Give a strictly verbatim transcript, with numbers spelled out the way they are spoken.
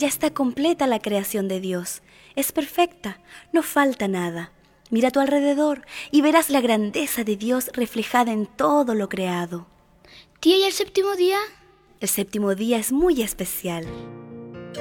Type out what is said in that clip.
ya está completa la creación de Dios. Es perfecta, no falta nada. Mira a tu alrededor y verás la grandeza de Dios reflejada en todo lo creado. Tía, ¿y el séptimo día? El séptimo día es muy especial.